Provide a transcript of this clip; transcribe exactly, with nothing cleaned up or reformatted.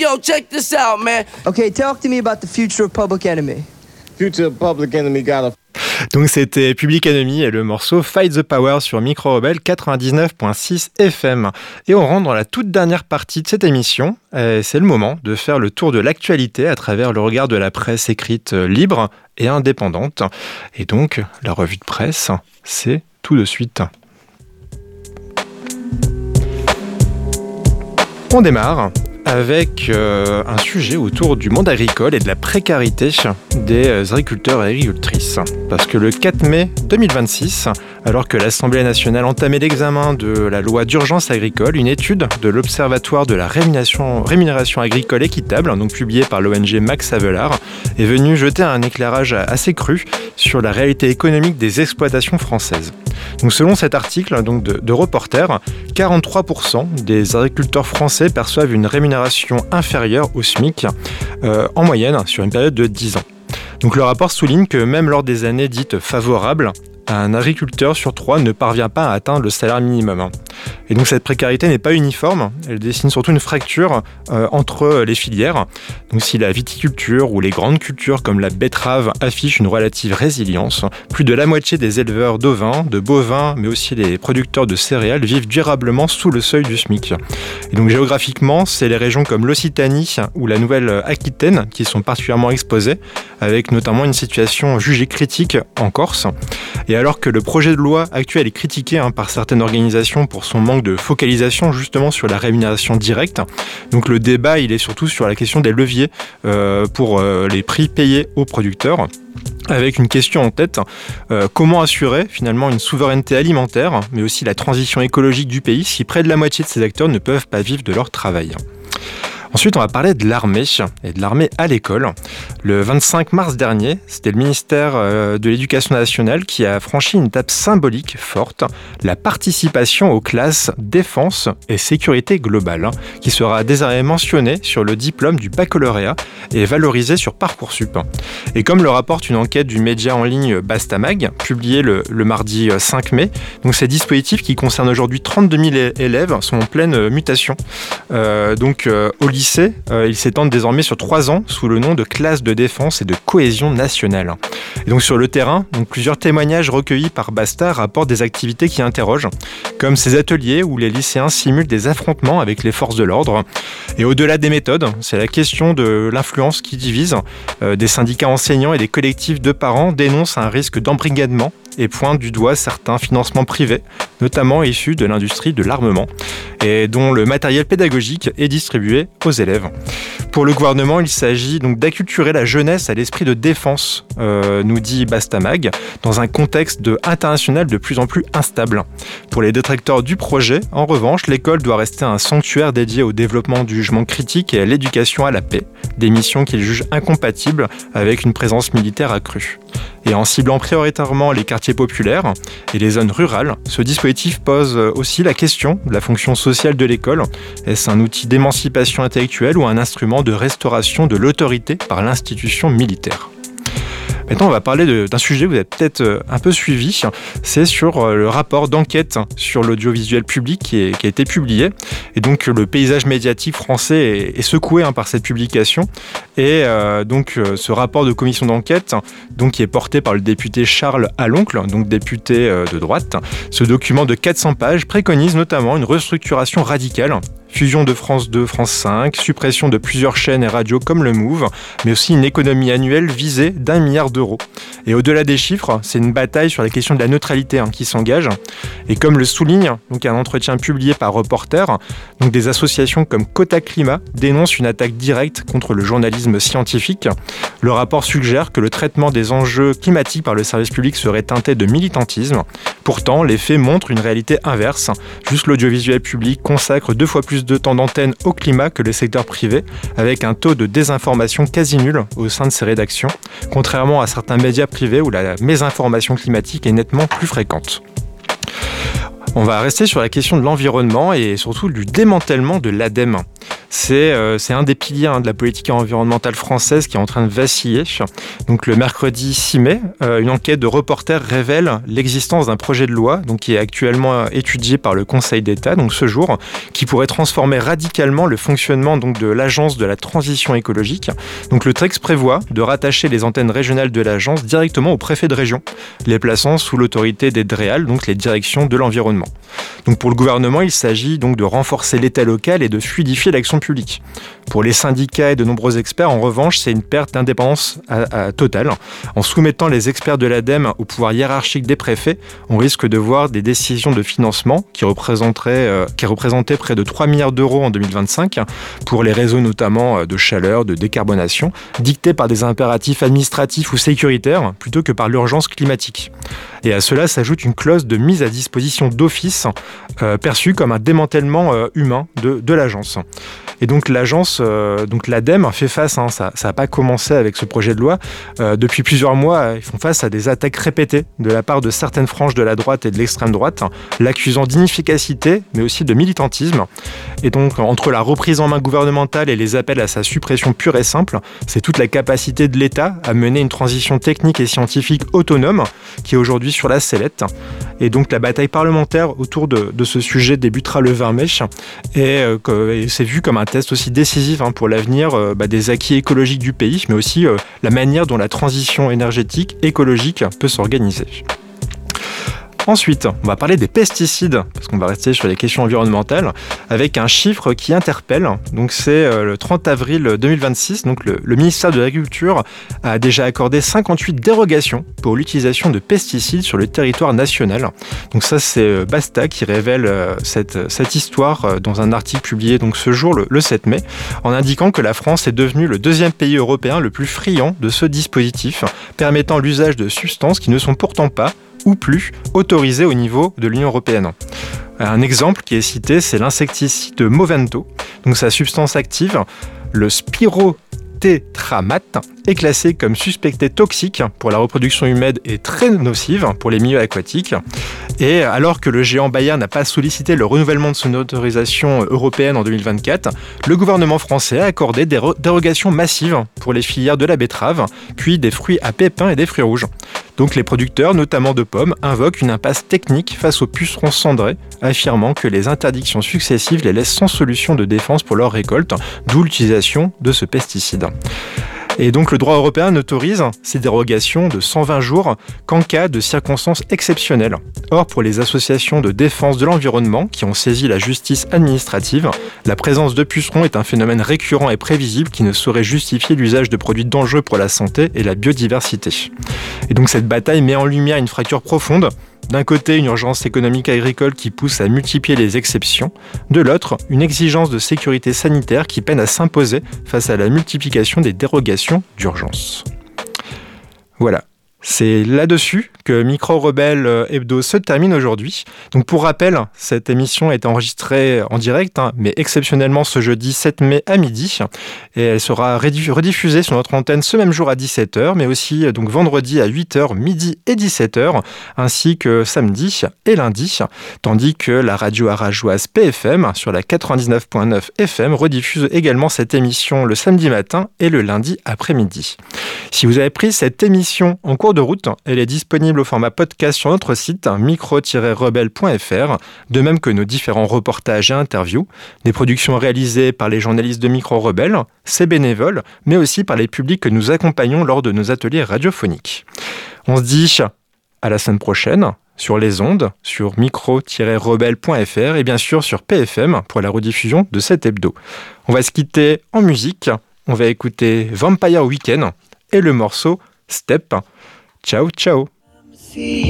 yo, check this out, man. Okay, talk to me about the future of Public Enemy. Future Public Enemy got a... Donc c'était Public Enemy et le morceau Fight the Power sur Micro Rebelle quatre-vingt-dix-neuf virgule six F M. Et on rentre dans la toute dernière partie de cette émission. Et c'est le moment de faire le tour de l'actualité à travers le regard de la presse écrite libre et indépendante. Et donc la revue de presse, c'est tout de suite. On démarre avec euh, un sujet autour du monde agricole et de la précarité des agriculteurs et agricultrices. Parce que le quatre mai deux mille vingt-six, alors que l'Assemblée nationale entamait l'examen de la loi d'urgence agricole, une étude de l'Observatoire de la rémunération, rémunération agricole équitable, donc publiée par l'O N G Max Havelaar, est venue jeter un éclairage assez cru sur la réalité économique des exploitations françaises. Donc selon cet article donc de, de Reporter, quarante-trois pour cent des agriculteurs français perçoivent une rémunération inférieure au SMIC euh, en moyenne sur une période de dix ans. Donc le rapport souligne que même lors des années dites favorables, un agriculteur sur trois ne parvient pas à atteindre le salaire minimum. Et donc cette précarité n'est pas uniforme, elle dessine surtout une fracture euh, entre les filières. Donc si la viticulture ou les grandes cultures comme la betterave affichent une relative résilience, plus de la moitié des éleveurs d'ovins, de bovins, mais aussi les producteurs de céréales vivent durablement sous le seuil du SMIC. Et donc géographiquement, c'est les régions comme l'Occitanie ou la Nouvelle-Aquitaine qui sont particulièrement exposées, avec notamment une situation jugée critique en Corse. Et alors que le projet de loi actuel est critiqué hein, par certaines organisations pour son manque de focalisation justement sur la rémunération directe, donc le débat il est surtout sur la question des leviers euh, pour euh, les prix payés aux producteurs. Avec une question en tête, euh, comment assurer finalement une souveraineté alimentaire, mais aussi la transition écologique du pays si près de la moitié de ces acteurs ne peuvent pas vivre de leur travail. Ensuite, on va parler de l'armée et de l'armée à l'école. Le vingt-cinq mars dernier, c'était le ministère de l'Éducation nationale qui a franchi une étape symbolique forte, la participation aux classes défense et sécurité globale, qui sera désormais mentionnée sur le diplôme du baccalauréat et valorisée sur Parcoursup. Et comme le rapporte une enquête du média en ligne Bastamag, publiée le, le mardi cinq mai, donc ces dispositifs qui concernent aujourd'hui trente-deux mille élèves sont en pleine mutation. Euh, donc euh, au lycée, euh, ils s'étendent désormais sur trois ans sous le nom de classe de défense et de cohésion nationale. Et donc sur le terrain, donc plusieurs témoignages recueillis par Basta rapportent des activités qui interrogent, comme ces ateliers où les lycéens simulent des affrontements avec les forces de l'ordre. Et au-delà des méthodes, c'est la question de l'influence qui divise. Euh, des syndicats enseignants et des collectifs de parents dénoncent un risque d'embrigadement et pointent du doigt certains financements privés, notamment issus de l'industrie de l'armement, et dont le matériel pédagogique est distribué aux élèves. Pour le gouvernement, il s'agit donc d'acculturer la jeunesse à l'esprit de défense, euh, nous dit Bastamag, dans un contexte de international de plus en plus instable. Pour les détracteurs du projet, en revanche, l'école doit rester un sanctuaire dédié au développement du jugement critique et à l'éducation à la paix, des missions qu'ils jugent incompatibles avec une présence militaire accrue. Et en ciblant prioritairement les quartiers populaires et les zones rurales, ce dispositif pose aussi la question de la fonction sociale de l'école. Est-ce un outil d'émancipation intellectuelle ou un instrument de restauration de l'autorité par l'institution militaire ? Maintenant, on va parler de, d'un sujet que vous avez peut-être un peu suivi. C'est sur le rapport d'enquête sur l'audiovisuel public qui, est, qui a été publié. Et donc, le paysage médiatique français est, est secoué hein, par cette publication. Et euh, donc, ce rapport de commission d'enquête, donc, qui est porté par le député Charles Aloncle, donc député euh, de droite, ce document de quatre cents pages préconise notamment une restructuration radicale. Fusion de France deux, France cinq, suppression de plusieurs chaînes et radios comme le Move, mais aussi une économie annuelle visée d'un milliard d'euros. Et au-delà des chiffres, c'est une bataille sur la question de la neutralité hein, qui s'engage. Et comme le souligne donc un entretien publié par Reporter, donc des associations comme Quota Climat dénoncent une attaque directe contre le journalisme scientifique. Le rapport suggère que le traitement des enjeux climatiques par le service public serait teinté de militantisme. Pourtant, les faits montrent une réalité inverse. Juste l'audiovisuel public consacre deux fois plus de temps d'antenne au climat que le secteur privé, avec un taux de désinformation quasi nul au sein de ses rédactions, contrairement à certains médias privés où la mésinformation climatique est nettement plus fréquente. On va rester sur la question de l'environnement et surtout du démantèlement de l'A D E M. c'est, euh, c'est un des piliers hein, de la politique environnementale française qui est en train de vaciller. Donc le mercredi six mai, euh, une enquête de Reporters révèle l'existence d'un projet de loi donc, qui est actuellement étudié par le Conseil d'État, donc ce jour, qui pourrait transformer radicalement le fonctionnement donc, de l'Agence de la transition écologique. Donc le texte prévoit de rattacher les antennes régionales de l'agence directement au préfet de région, les plaçant sous l'autorité des D R E A L, donc les directions de l'environnement. Donc pour le gouvernement, il s'agit donc de renforcer l'État local et de fluidifier l'action publique. Pour les syndicats et de nombreux experts, en revanche, c'est une perte d'indépendance à, à totale. En soumettant les experts de l'ADEME au pouvoir hiérarchique des préfets, on risque de voir des décisions de financement qui représenteraient, euh, qui représentaient près de trois milliards d'euros en deux mille vingt-cinq pour les réseaux notamment de chaleur, de décarbonation, dictés par des impératifs administratifs ou sécuritaires plutôt que par l'urgence climatique. Et à cela s'ajoute une clause de mise à disposition d'office euh, perçue comme un démantèlement euh, humain de, de l'agence. Et donc l'agence, euh, donc l'ADEME fait face, hein, ça n'a pas commencé avec ce projet de loi, euh, depuis plusieurs mois, ils font face à des attaques répétées de la part de certaines franges de la droite et de l'extrême droite, l'accusant d'inefficacité, mais aussi de militantisme. Et donc entre la reprise en main gouvernementale et les appels à sa suppression pure et simple, c'est toute la capacité de l'État à mener une transition technique et scientifique autonome qui est aujourd'hui sur la sellette. Et donc la bataille parlementaire autour de, de ce sujet débutera le vingt mai et, euh, et c'est vu comme un test aussi décisif hein, pour l'avenir euh, bah, des acquis écologiques du pays, mais aussi euh, la manière dont la transition énergétique écologique peut s'organiser. Ensuite, on va parler des pesticides, parce qu'on va rester sur les questions environnementales, avec un chiffre qui interpelle. Donc c'est le trente avril deux mille vingt-six, donc le, le ministère de l'Agriculture a déjà accordé cinquante-huit dérogations pour l'utilisation de pesticides sur le territoire national. Donc ça, c'est Basta qui révèle cette, cette histoire dans un article publié donc ce jour, le, le sept mai, en indiquant que la France est devenue le deuxième pays européen le plus friand de ce dispositif, permettant l'usage de substances qui ne sont pourtant pas ou plus autorisé au niveau de l'Union européenne. Un exemple qui est cité, c'est l'insecticide Movento. Donc sa substance active, le spirotétramate, est classée comme suspectée toxique pour la reproduction humaine et très nocive pour les milieux aquatiques. Et alors que le géant Bayer n'a pas sollicité le renouvellement de son autorisation européenne en deux mille vingt-quatre, le gouvernement français a accordé des dérogations massives pour les filières de la betterave, puis des fruits à pépins et des fruits rouges. Donc les producteurs, notamment de pommes, invoquent une impasse technique face aux pucerons cendrés, affirmant que les interdictions successives les laissent sans solution de défense pour leur récolte, d'où l'utilisation de ce pesticide. Et donc le droit européen n'autorise ces dérogations de cent vingt jours qu'en cas de circonstances exceptionnelles. Or, pour les associations de défense de l'environnement qui ont saisi la justice administrative, la présence de pucerons est un phénomène récurrent et prévisible qui ne saurait justifier l'usage de produits dangereux pour la santé et la biodiversité. Et donc cette bataille met en lumière une fracture profonde. D'un côté, une urgence économique agricole qui pousse à multiplier les exceptions. De l'autre, une exigence de sécurité sanitaire qui peine à s'imposer face à la multiplication des dérogations d'urgence. Voilà. C'est là-dessus que Micro Rebelle Hebdo se termine aujourd'hui. Donc pour rappel, cette émission est enregistrée en direct, hein, mais exceptionnellement ce jeudi sept mai à midi. Et elle sera rediffusée sur notre antenne ce même jour à dix-sept heures, mais aussi donc vendredi à huit heures, midi et dix-sept heures, ainsi que samedi et lundi. Tandis que la radio arajoise P F M sur la quatre-vingt-dix-neuf virgule neuf F M rediffuse également cette émission le samedi matin et le lundi après-midi. Si vous avez pris cette émission en cours de route, elle est disponible au format podcast sur notre site micro tiret rebelle point f r, de même que nos différents reportages et interviews, des productions réalisées par les journalistes de Micro Rebelle, ses bénévoles, mais aussi par les publics que nous accompagnons lors de nos ateliers radiophoniques. On se dit à la semaine prochaine sur les ondes, sur micro tiret rebelle point f r et bien sûr sur P F M pour la rediffusion de cet hebdo. On va se quitter en musique, on va écouter Vampire Weekend et le morceau Step. Ciao, ciao.